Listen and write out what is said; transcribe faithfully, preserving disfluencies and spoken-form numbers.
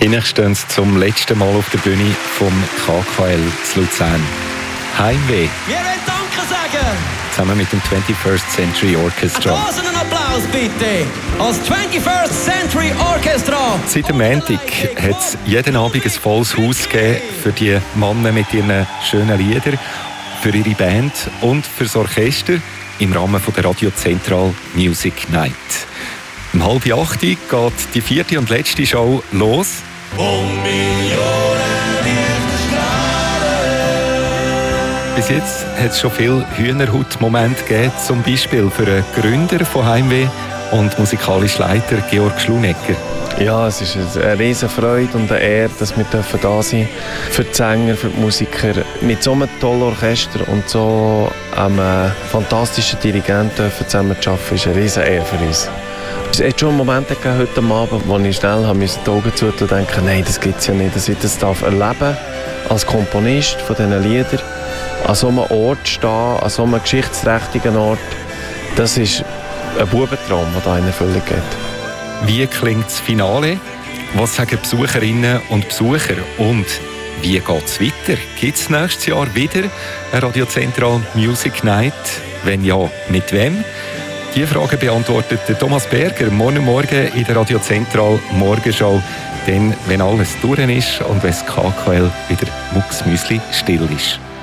Ihnen stehen Sie zum letzten Mal auf der Bühne vom K K L zu Luzern. Heimweh. Wir wollen Danke sagen. Zusammen mit dem twenty-first Century Orchestra. Einen Applaus bitte als twenty-first Century Orchestra. Seit dem Montag hat es jeden Abend ein volles Haus gegeben für die Männer mit ihren schönen Liedern, für ihre Band und für das Orchester im Rahmen der Radio Central Music Night. Um halb acht geht die vierte und letzte Show los. Bis jetzt hat es schon viele Hühnerhaut-Momente gegeben, zum Beispiel für den Gründer von Heimweh und musikalischen Leiter Georg Schlunecker. Ja, es ist eine riesen Freude und eine Ehre, dass wir da sein dürfen. Für die Sänger, für die Musiker. Mit so einem tollen Orchester und so einem fantastischen Dirigenten zusammen zu arbeiten, ist eine riesen Ehre für uns. Es hat schon Momente gegeben heute Abend, wo ich schnell die Augen zutun und denke, nein, das gibt es ja nicht, dass ich das erleben darf, als Komponist von diesen Liedern, an so einem Ort stehen, an so einem geschichtsträchtigen Ort. Das ist ein Bubentraum, der da in Erfüllung geht. Wie klingt das Finale? Was sagen Besucherinnen und Besucher? Und wie geht es weiter? Gibt es nächstes Jahr wieder eine Radio Central Music Night? Wenn ja, mit wem? Diese Frage beantwortet Thomas Berger morgen Morgen in der Radio Central Morgenshow. Dann, wenn alles durch ist und wenn das K K L wieder mucksmüsli still ist.